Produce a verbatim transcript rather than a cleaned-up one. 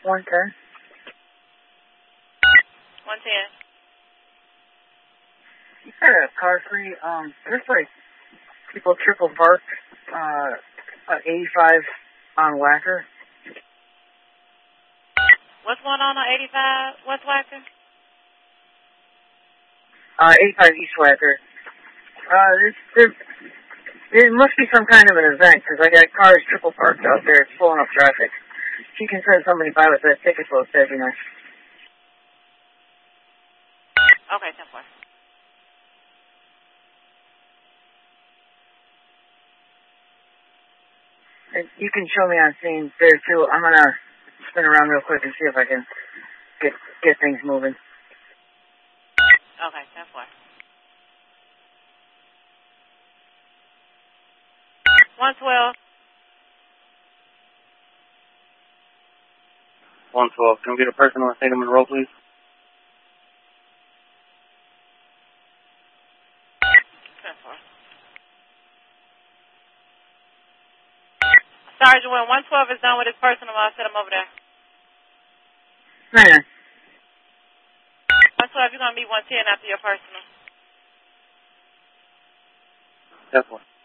one ten. one ten. You got a car free, um, there's like people triple parked, uh, at eighty-five on Wacker. What's going on on eighty-five? What's Wacker? Uh, eighty-five East Wacker. Uh, there's, there, there must be some kind of an event, because I got cars triple parked out there. It's pulling up traffic. If you can send somebody by with that ticket book, that'd be nice. Okay, ten four. And you can show me on scene there, too. I'm gonna spin around real quick and see if I can get get things moving. Okay, ten four. one twelve. one twelve. Can we get a person on State of Monroe, please? ten four. Sergeant, when one twelve is done with his personal, I'll set him over there. Man. one twelve, you're going to meet one ten after your personal. That's one.